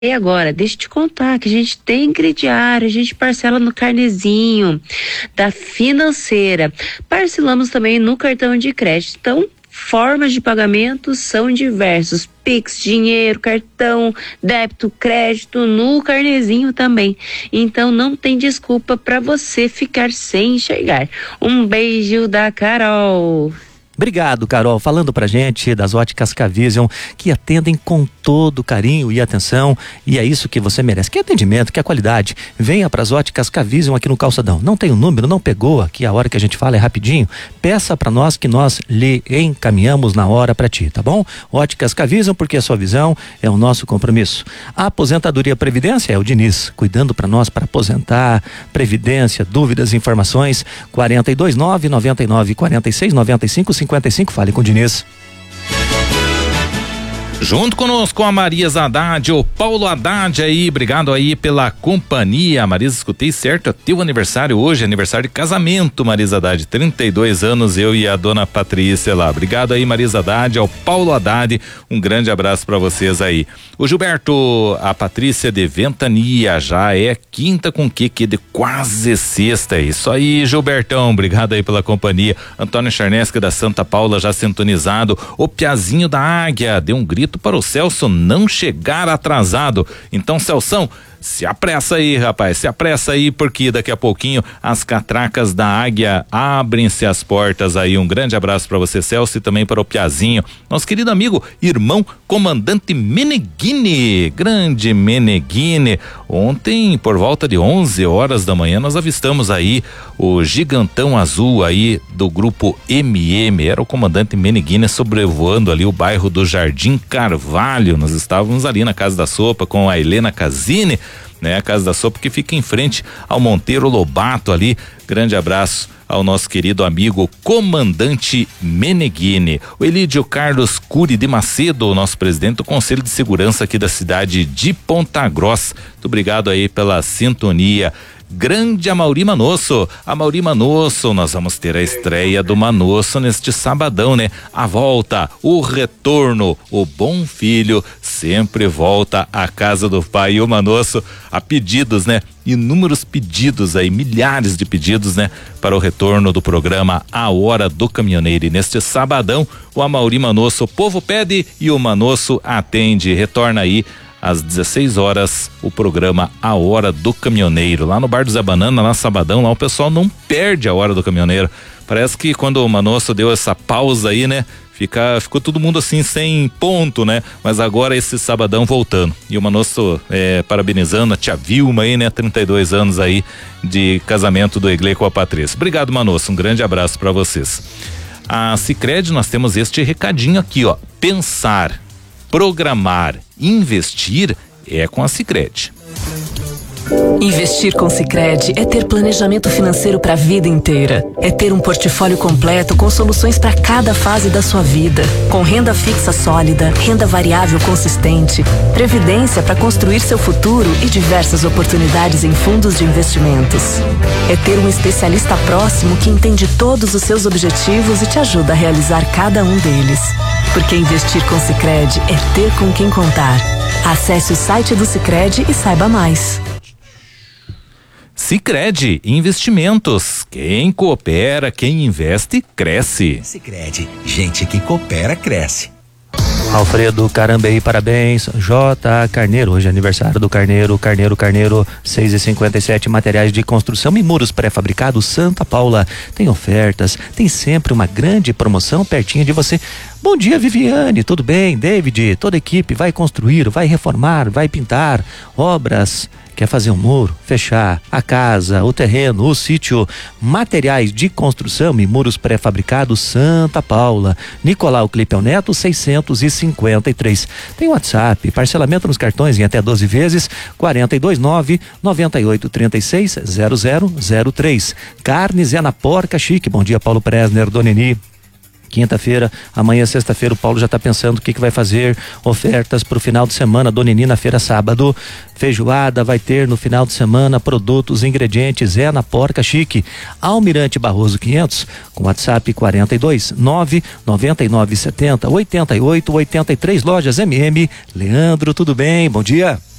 E agora, deixa eu te contar que a gente tem crediário, a gente parcela no carnezinho da Financeira. Parcelamos também no cartão de crédito. Então, formas de pagamento são diversos. Pix, dinheiro, cartão, débito, crédito, no carnezinho também. Então, não tem desculpa para você ficar sem enxergar. Um beijo da Carol. Obrigado, Carol, falando pra gente das óticas K-Vision, que atendem com todo carinho e atenção, e é isso que você merece. Que atendimento, que qualidade. Venha pras óticas K-Vision aqui no Calçadão. Não tem o número, não pegou, aqui a hora que a gente fala é rapidinho, peça pra nós que nós lhe encaminhamos na hora pra ti, tá bom? Óticas K-Vision, porque a sua visão é o nosso compromisso. A aposentadoria Previdência é o Diniz, cuidando pra nós para aposentar, Previdência, dúvidas, informações, 429-99-46-95-55, fale com o Diniz. Junto conosco a Marisa Haddad, o Paulo Haddad aí, obrigado aí pela companhia. Marisa, escutei certo, é teu aniversário hoje, aniversário de casamento, Marisa Haddad, 32 anos, eu e a dona Patrícia lá. Obrigado aí, Marisa Haddad, ao Paulo Haddad, um grande abraço pra vocês aí. O Gilberto, a Patrícia de Ventania, já é quinta com que de quase sexta, é isso aí, Gilbertão, obrigado aí pela companhia. Antônio Charnesca da Santa Paula já sintonizado, o Piazinho da Águia, deu um grito para o Celso não chegar atrasado. Então, Celção, se apressa aí, rapaz, se apressa aí, porque daqui a pouquinho as catracas da Águia abrem-se as portas aí. Um grande abraço para você, Celso, e também para o Piazinho, nosso querido amigo, irmão, comandante Meneghini, grande Meneghini. Ontem, por volta de 11 horas da manhã, nós avistamos aí o gigantão azul aí do grupo MM, era o comandante Meneghini sobrevoando ali o bairro do Jardim Carvalho. Nós estávamos ali na Casa da Sopa com a Helena Casini, né? A Casa da Sopa que fica em frente ao Monteiro Lobato ali. Grande abraço ao nosso querido amigo comandante Meneghini. O Elídio Carlos Cury de Macedo, o nosso presidente do Conselho de Segurança aqui da cidade de Ponta Grossa. Muito obrigado aí pela sintonia. Grande Amaury Manosso, nós vamos ter a estreia do Manosso neste sabadão, né? A volta, o retorno, o bom filho sempre volta à casa do pai. E o Manosso, a pedidos, né? Inúmeros pedidos aí, milhares de pedidos, né? Para o retorno do programa A Hora do Caminhoneiro. E neste sabadão, o Amaury Manosso, o povo pede e o Manosso atende. Retorna aí às 16 horas, o programa A Hora do Caminhoneiro, lá no Bar do Zé Banana, lá sabadão, lá o pessoal não perde a Hora do Caminhoneiro. Parece que quando o Manosso deu essa pausa aí, né, ficou todo mundo assim sem ponto, né, mas agora esse sabadão voltando. E o Manosso parabenizando a tia Vilma aí, né, 32 anos aí de casamento do Eglê com a Patrícia. Obrigado, Manosso, um grande abraço para vocês. A Sicredi, nós temos este recadinho aqui, ó, pensar, programar, investir é com a Sicredi. Investir com Sicredi é ter planejamento financeiro para a vida inteira. É ter um portfólio completo com soluções para cada fase da sua vida. Com renda fixa sólida, renda variável consistente, previdência para construir seu futuro e diversas oportunidades em fundos de investimentos. É ter um especialista próximo que entende todos os seus objetivos e te ajuda a realizar cada um deles. Porque investir com Sicredi é ter com quem contar. Acesse o site do Sicredi e saiba mais. Sicredi Investimentos. Quem coopera, quem investe, cresce. Sicredi, gente que coopera, cresce. Alfredo Carambei, parabéns. J. Carneiro, hoje é aniversário do Carneiro. Carneiro, 6,57. Materiais de construção e muros pré-fabricados Santa Paula. Tem ofertas, tem sempre uma grande promoção pertinho de você. Bom dia, Viviane, tudo bem? David, toda a equipe vai construir, vai reformar, vai pintar. Obras, quer fazer um muro, fechar a casa, o terreno, o sítio. Materiais de construção e muros pré-fabricados Santa Paula. Nicolau Clipel Neto, 653. Tem WhatsApp, parcelamento nos cartões em até 12 vezes, 429-9836-0003. Carnes é na Porca Chique. Bom dia, Paulo Presner, Donini. Quinta-feira, amanhã sexta-feira, o Paulo já está pensando o que vai fazer, ofertas para o final de semana. Dona Nini na feira sábado, feijoada vai ter no final de semana, produtos, ingredientes, é na Porca Chique. Almirante Barroso 500, com WhatsApp 429-9970-8883, lojas MM. Leandro, tudo bem? Bom dia.